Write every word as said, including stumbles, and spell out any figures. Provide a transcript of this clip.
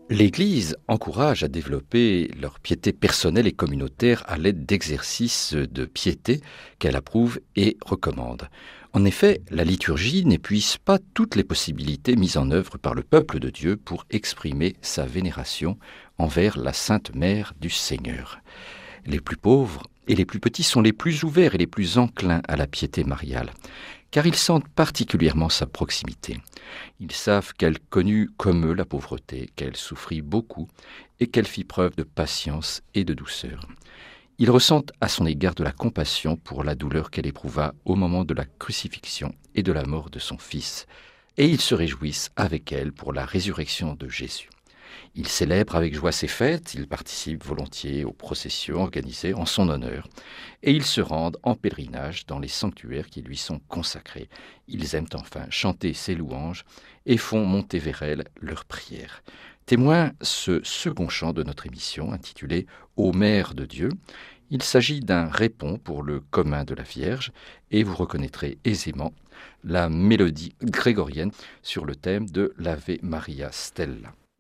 L'Église encourage à développer leur piété personnelle et communautaire à l'aide d'exercices de piété qu'elle approuve et recommande. En effet, la liturgie n'épuise pas toutes les possibilités mises en œuvre par le peuple de Dieu pour exprimer sa vénération envers la Sainte Mère du Seigneur. Les plus pauvres et les plus petits sont les plus ouverts et les plus enclins à la piété mariale, car ils sentent particulièrement sa proximité. Ils savent qu'elle connut comme eux la pauvreté, qu'elle souffrit beaucoup et qu'elle fit preuve de patience et de douceur. Ils ressentent à son égard de la compassion pour la douleur qu'elle éprouva au moment de la crucifixion et de la mort de son Fils, et ils se réjouissent avec elle pour la résurrection de Jésus. Ils célèbrent avec joie ses fêtes, ils participent volontiers aux processions organisées en son honneur, et ils se rendent en pèlerinage dans les sanctuaires qui lui sont consacrés. Ils aiment enfin chanter ses louanges et font monter vers elle leurs prières. Témoin ce second chant de notre émission intitulé « Ô Mère de Dieu ». Il s'agit d'un répond pour le commun de la Vierge et vous reconnaîtrez aisément la mélodie grégorienne sur le thème de l'Ave Maria Stella.